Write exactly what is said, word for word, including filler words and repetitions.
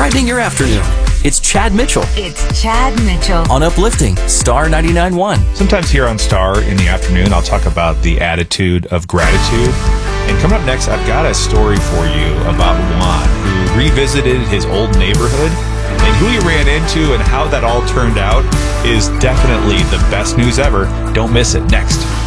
brightening your afternoon. It's Chad Mitchell It's Chad Mitchell. on Uplifting Star ninety-nine point one. Sometimes here on Star in the afternoon, I'll talk about the attitude of gratitude. And coming up next, I've got a story for you about Juan, who revisited his old neighborhood, and who he ran into and how that all turned out is definitely the best news ever. Don't miss it. Next.